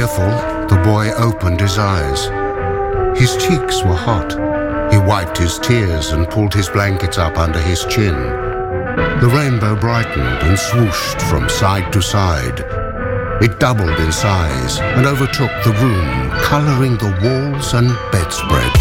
Fearful, the boy opened his eyes. His cheeks were hot. He wiped his tears and pulled his blankets up under his chin. The rainbow brightened and swooshed from side to side. It doubled in size and overtook the room, coloring the walls and bedspread.